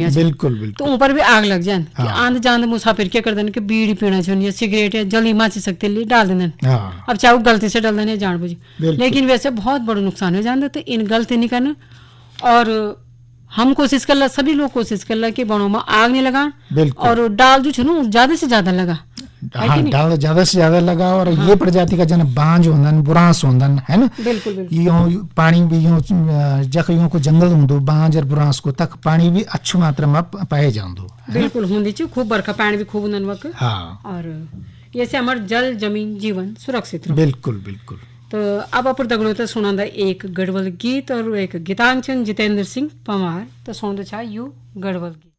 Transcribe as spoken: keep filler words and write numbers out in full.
बैठ्या छन बिल्कुल बिल्कुल तो ऊपर भी आग लग जान कि हाँ। आंद जांद मुसाफिर क्या करदन कि बीड़ी पीना छन या सिगरेट या जली माची सकते लिए डाल देन हाँ अब चाहे वो गलती से डाल देने जान बुझ बिल्कुल। लेकिन वैसे बहुत बड़ा नुकसान हो जाता तो इन गलती नहीं करना और हम कोशिश कर ला सभी लोग कोशिश कर ला कि बणों में आग नहीं लगा बिल्कुल। और डाल जो छनु ज्यादा से ज्यादा लगा है हाँ कि नहीं? डाल ज्यादा से ज्यादा लगा और हाँ। ये प्रजाति का जन बांझ होंदन बुरांस होंदन है ना बिल्कुल बिल्कुल यो पानी भी यो जख यो को जंगल होंदो बांझ और बुरांस को तक पानी भी अच्छी मात्रा में प- पाए जांदो बिल्कुल होंदी ची खूब बरखा पानी भी खूब उनन वक हाँ और ये से हमार जल जमीन जीवन सुरक्षित रहो बिल्कुल बिल्कुल तो अब अपर दगड़ो तो सुनांदा एक गढ़वल गीत और एक गीतांचन जितेंद्र सिंह पवार तो सुनदो छा यू गढ़वल गीत